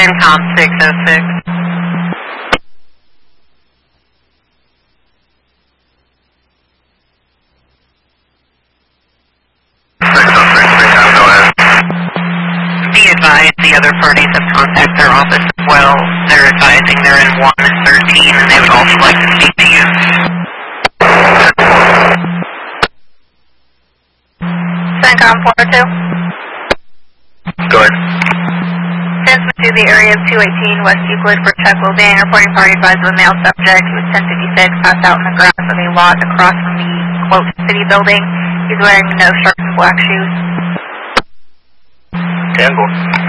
CENTCOM 606. Be advised, the other parties have contacted their office as well. They're advising they're in 113 and they would also like to speak to you. CENTCOM 402. Go ahead. Transmit to the area of 218 West Euclid for check will be reporting party advised of a male subject who is 1056 passed out in the grass of a lot across from the quote city building. He's wearing no shirts and black shoes. Tango.